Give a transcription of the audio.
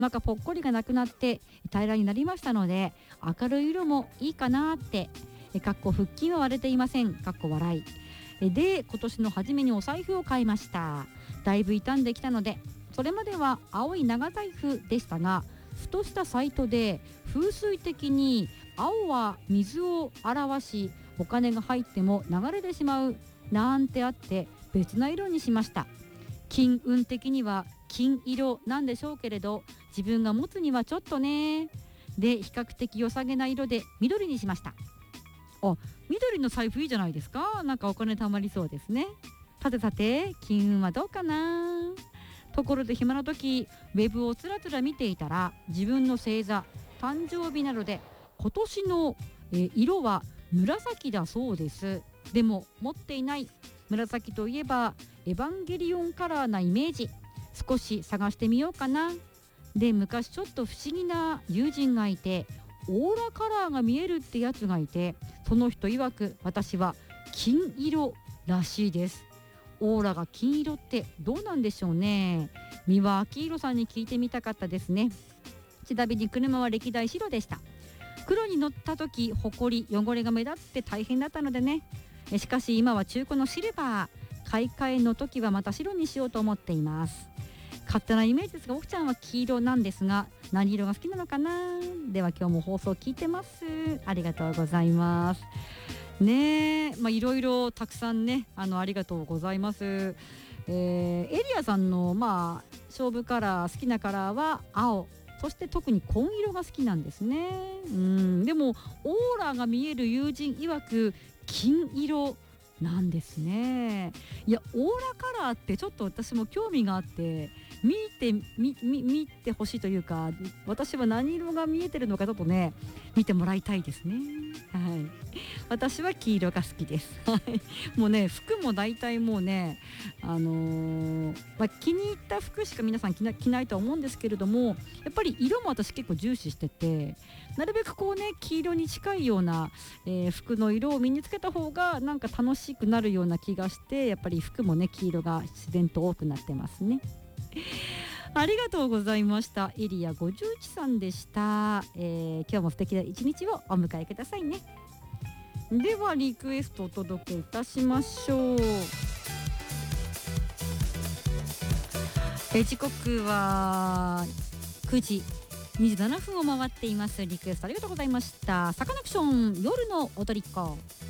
なんかぽっこりがなくなって平らになりましたので、明るい色もいいかなって、かっこ腹筋は割れていません、かっこ笑いで、今年の初めにお財布を買いました。だいぶ傷んできたので、それまでは青い長財布でしたが、ふとしたサイトで風水的に青は水を表し、お金が入っても流れてしまうなんてあって、別な色にしました。金運的には金色なんでしょうけれど、自分が持つにはちょっとね。で、比較的良さげな色で緑にしました。あ、緑の財布いいじゃないですか。なんかお金貯まりそうですね。さてさて、金運はどうかな。ところで暇な時、ウェブをつらつら見ていたら、自分の星座、誕生日などで今年の、色は紫だそうです。でも持っていない。紫といえばエヴァンゲリオンカラーなイメージ。少し探してみようかな。で、昔ちょっと不思議な友人がいて、オーラカラーが見えるってやつがいて、その人曰く私は金色らしいです。オーラが金色ってどうなんでしょうね。三輪明宏さんに聞いてみたかったですね。ちなみに車は歴代白でした。黒に乗った時、ほこり汚れが目立って大変だったのでね。しかし今は中古のシルバー、買い替えの時はまた白にしようと思っています。勝手なイメージですが、奥ちゃんは黄色なんですが、何色が好きなのかな。では今日も放送聞いてます。ありがとうございますね。いろいろたくさんね、ありがとうございます。エリアさんの勝負カラー、好きなカラーは青、そして特に紺色が好きなんですね。でもオーラが見える友人曰く金色なんですね。いや、オーラカラーってちょっと私も興味があって、見てほしいというか、私は何色が見えてるのかちょっとね、見てもらいたいですね。はい、私は黄色が好きです。もうね、服も大体もうね、気に入った服しか皆さん着ないとは思うんですけれども、やっぱり色も私結構重視してて、なるべくこうね、黄色に近いような、服の色を身につけた方がなんか楽しくなるような気がして、やっぱり服もね、黄色が自然と多くなってますね。ありがとうございました。エリア51さんでした。今日も素敵な一日をお迎えくださいね。ではリクエストお届けいたしましょう。時刻は9時27分を回っています。リクエストありがとうございました。サカナクション夜の踊り子。